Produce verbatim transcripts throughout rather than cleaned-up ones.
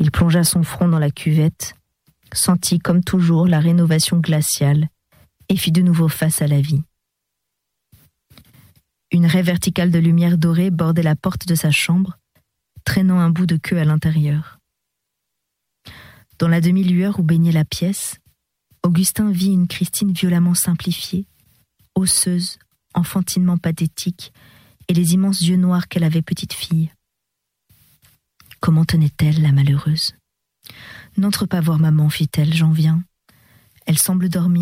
Il plongea son front dans la cuvette, sentit comme toujours la rénovation glaciale et fit de nouveau face à la vie. Une raie verticale de lumière dorée bordait la porte de sa chambre, traînant un bout de queue à l'intérieur. Dans la demi-lueur où baignait la pièce, Augustin vit une Christine violemment simplifiée, osseuse, enfantinement pathétique, et les immenses yeux noirs qu'elle avait petite fille. Comment tenait-elle, la malheureuse ? « N'entre pas voir maman, fit-elle, j'en viens. Elle semble dormir. »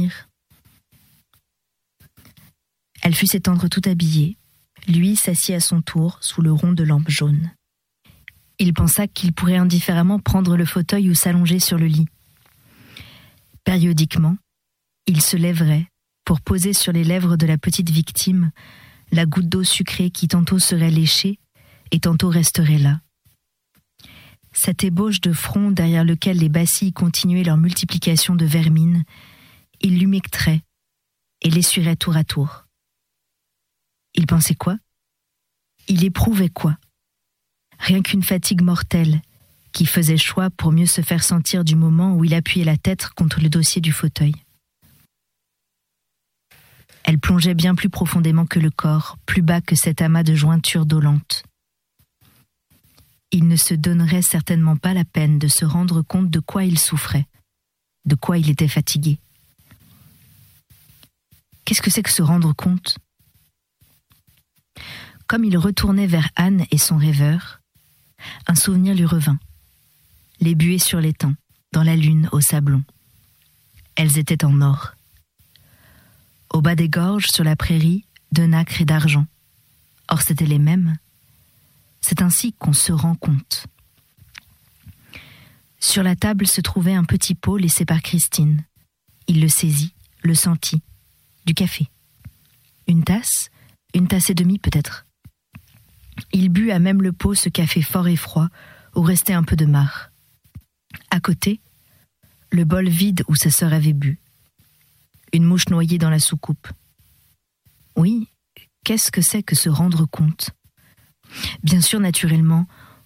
Elle fut s'étendre tout habillée. Lui s'assit à son tour sous le rond de lampe jaune. Il pensa qu'il pourrait indifféremment prendre le fauteuil ou s'allonger sur le lit. Périodiquement, il se lèverait pour poser sur les lèvres de la petite victime la goutte d'eau sucrée qui tantôt serait léchée et tantôt resterait là. Cette ébauche de front derrière lequel les bacilles continuaient leur multiplication de vermine, il l'humecterait et l'essuierait tour à tour. Il pensait quoi ? Il éprouvait quoi ? Rien qu'une fatigue mortelle qui faisait choix pour mieux se faire sentir du moment où il appuyait la tête contre le dossier du fauteuil. Elle plongeait bien plus profondément que le corps, plus bas que cet amas de jointures dolentes. Il ne se donnerait certainement pas la peine de se rendre compte de quoi il souffrait, de quoi il était fatigué. Qu'est-ce que c'est que se rendre compte ? Comme il retournait vers Anne et son rêveur, un souvenir lui revint. Les buées sur l'étang, dans la lune, au sablon. Elles étaient en or. Au bas des gorges, sur la prairie, de nacre et d'argent. Or, c'étaient les mêmes. C'est ainsi qu'on se rend compte. Sur la table se trouvait un petit pot laissé par Christine. Il le saisit, le sentit. Du café. Une tasse, une tasse et demie peut-être. Il but à même le pot ce café fort et froid, où restait un peu de marc. À côté, le bol vide où sa sœur avait bu. Une mouche noyée dans la soucoupe. Oui, qu'est-ce que c'est que se rendre compte ? Bien sûr, naturellement,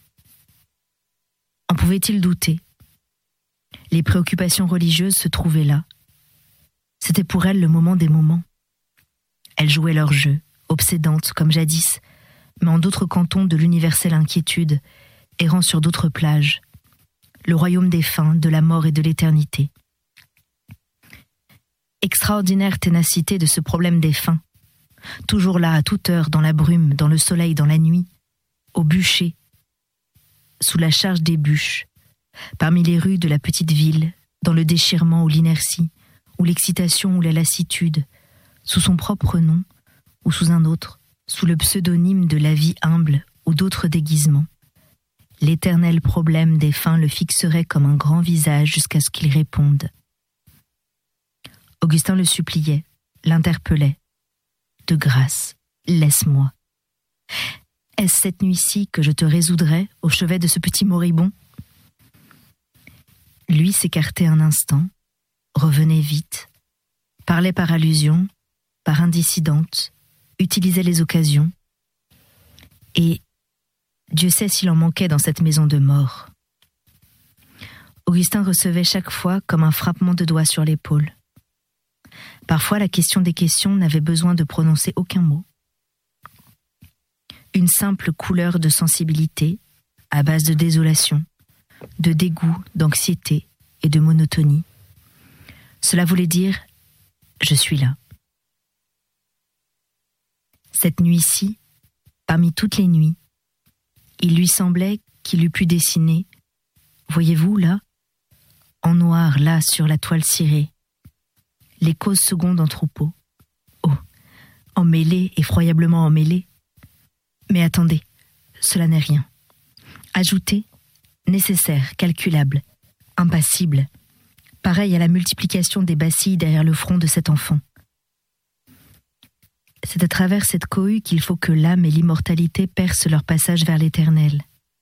en pouvait-il douter ? Les préoccupations religieuses se trouvaient là. C'était pour elle le moment des moments. Elles jouaient leur jeu, obsédantes comme jadis, mais en d'autres cantons de l'universelle inquiétude, errant sur d'autres plages, le royaume des fins, de la mort et de l'éternité. Extraordinaire ténacité de ce problème des fins, toujours là à toute heure, dans la brume, dans le soleil, dans la nuit, au bûcher, sous la charge des bûches, parmi les rues de la petite ville, dans le déchirement ou l'inertie, ou l'excitation ou la lassitude, sous son propre nom ou sous un autre, sous le pseudonyme de la vie humble ou d'autres déguisements. L'éternel problème des fins le fixerait comme un grand visage jusqu'à ce qu'il réponde. Augustin le suppliait, l'interpellait. De grâce, laisse-moi. Est-ce cette nuit-ci que je te résoudrai au chevet de ce petit moribond ? Lui s'écartait un instant, revenait vite, parlait par allusion, par indissidente, utilisait les occasions. Et Dieu sait s'il en manquait dans cette maison de mort. Augustin recevait chaque fois comme un frappement de doigt sur l'épaule. Parfois, la question des questions n'avait besoin de prononcer aucun mot. Une simple couleur de sensibilité, à base de désolation, de dégoût, d'anxiété et de monotonie. Cela voulait dire « je suis là ». Cette nuit-ci, parmi toutes les nuits, il lui semblait qu'il eût pu dessiner, voyez-vous là, en noir là sur la toile cirée, les causes secondes en troupeau. Oh, emmêlées, effroyablement emmêlées. Mais attendez, cela n'est rien. Ajouté, nécessaire, calculable, impassible, pareil à la multiplication des bacilles derrière le front de cet enfant. C'est à travers cette cohue qu'il faut que l'âme et l'immortalité percent leur passage vers l'éternel.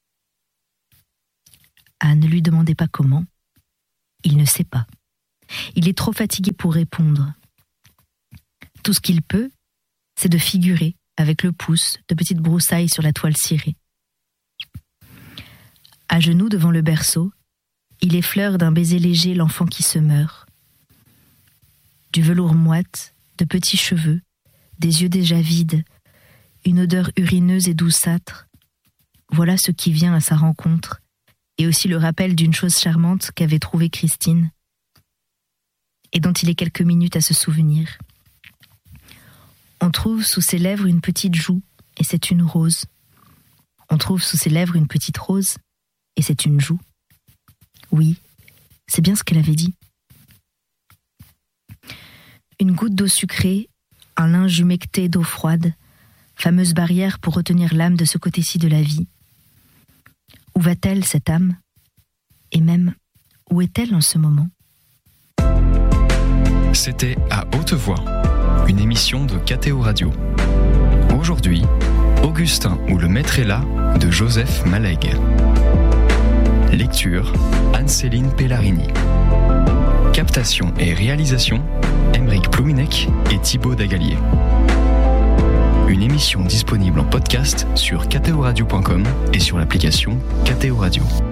Ah, ne lui demandez pas comment. Il ne sait pas. Il est trop fatigué pour répondre. Tout ce qu'il peut, c'est de figurer, avec le pouce, de petites broussailles sur la toile cirée. À genoux devant le berceau, il effleure d'un baiser léger l'enfant qui se meurt. Du velours moite, de petits cheveux, des yeux déjà vides, une odeur urineuse et douceâtre. Voilà ce qui vient à sa rencontre, et aussi le rappel d'une chose charmante qu'avait trouvée Christine, et dont il est quelques minutes à se souvenir. On trouve sous ses lèvres une petite joue, et c'est une rose. On trouve sous ses lèvres une petite rose, et c'est une joue. Oui, c'est bien ce qu'elle avait dit. Une goutte d'eau sucrée, un linge humecté d'eau froide, fameuse barrière pour retenir l'âme de ce côté-ci de la vie. Où va-t-elle, cette âme ? Et même, où est-elle en ce moment ? C'était À Haute Voix, une émission de K T O Radio. Aujourd'hui, Augustin ou le maître est là de Joseph Malègue. Lecture, Anne-Céline Pellarini. Captation et réalisation, Aymeric Plouinec et Thibaut Dagalier. Une émission disponible en podcast sur k t o radio point com et sur l'application K T O Radio.